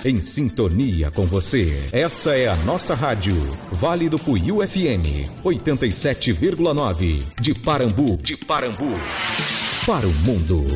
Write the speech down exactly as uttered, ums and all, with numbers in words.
em sintonia com você. Essa é a nossa rádio, Vale do Puiú F M, oitenta e sete vírgula nove, de Parambu, de Parambu, para o mundo.